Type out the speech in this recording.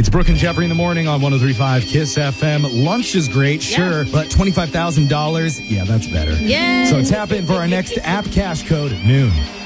It's Brooke and Jeffrey in the morning on 103.5 KISS FM. Lunch is great, sure, but $25,000, yeah, that's better. Yeah. So tap in for our next app cash code at noon.